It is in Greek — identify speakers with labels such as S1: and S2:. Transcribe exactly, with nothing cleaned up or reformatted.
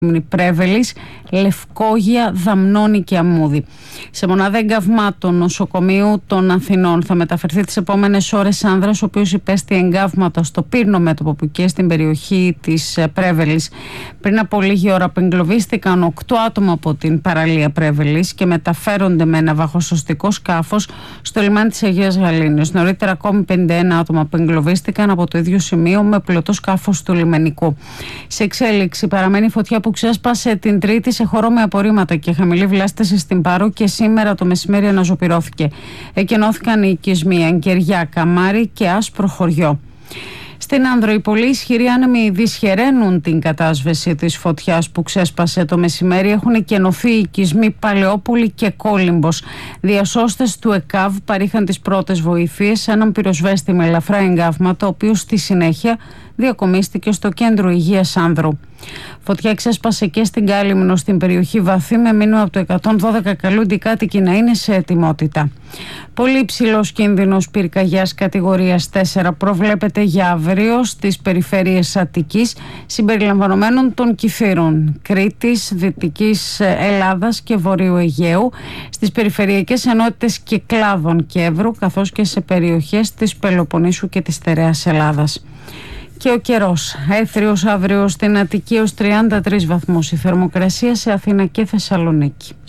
S1: Πρέβελης, Λευκόγεια, Δαμνώνη και Αμμούδη. Σε μονάδα εγκαυμάτων νοσοκομείου των Αθηνών θα μεταφερθεί τις επόμενες ώρες άνδρας, ο οποίος υπέστη εγκαύματα στο πύρνο μέτωπο που και στην περιοχή της Πρέβελης. Πριν από λίγη ώρα απεγκλωβίστηκαν οκτώ άτομα από την παραλία Πρέβελης και μεταφέρονται με ναυαγοσωστικό σκάφος στο λιμάνι της Αγίας Γαλήνης. Νωρίτερα ακόμη πενήντα ένα άτομα απεγκλωβίστηκαν από το ίδιο σημείο με πλωτό σκάφος του λιμενικού. Σε εξέλιξη παραμένει η φωτιά που ξέσπασε την Τρίτη σε χώρο με απορρίμματα και χαμηλή βλάστηση στην Πάρο και σήμερα το μεσημέρι αναζωπυρώθηκε. Εκενώθηκαν οι οικισμοί Αγκεριά, Καμάρι και Άσπρο Χωριό. Στην Άνδρο, οι πολύ ισχυροί άνεμοι δυσχεραίνουν την κατάσβεση της φωτιάς που ξέσπασε το μεσημέρι. Έχουν εκενωθεί οι οικισμοί Παλαιόπουλη και Κόλυμπος. Διασώστες του ΕΚΑΒ παρήχαν τις πρώτες βοήθειες σε έναν πυροσβέστη με ελαφρά εγκάβματα, ο οποίος στη συνέχεια διακομίστηκε στο κέντρο υγείας Άνδρου. Φωτιά ξέσπασε και στην Κάλυμνο, στην περιοχή Βαθύ, με μήνυμα από το εκατόν δώδεκα καλούνται οι κάτοικοι να είναι σε ετοιμότητα. Πολύ υψηλός κίνδυνος πυρκαγιάς κατηγορίας τέσσερα προβλέπεται για αύριο στις περιφέρειες Αττικής, συμπεριλαμβανομένων των Κηφύρων, Κρήτης, Δυτικής Ελλάδας και Βορείου Αιγαίου, στις περιφερειακές ενότητες Κυκλάδων και Εύρου, καθώς και σε περιοχές της Πελοποννήσου και της Στερεάς Ελλάδας. Και ο καιρός. Έθριος αύριο στην Αττική ως τριάντα τρεις βαθμούς η θερμοκρασία, σε Αθήνα και Θεσσαλονίκη.